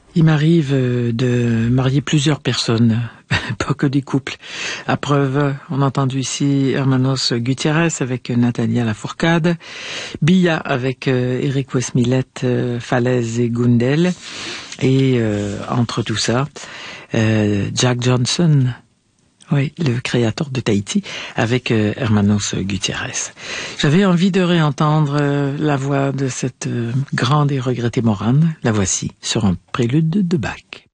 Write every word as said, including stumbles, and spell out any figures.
Il m'arrive de marier plusieurs personnes, pas que des couples. À preuve, on a entendu ici Hermanos Gutiérrez avec Natalia Lafourcade, Bia avec euh, Eric Westmillet, euh, Falaise et Gundel, et euh, entre tout ça, euh, Jack Johnson, oui, le créateur de Tahiti, avec euh, Hermanos Gutiérrez. J'avais envie de réentendre euh, la voix de cette euh, grande et regrettée Morane. La voici sur un prélude de Bach.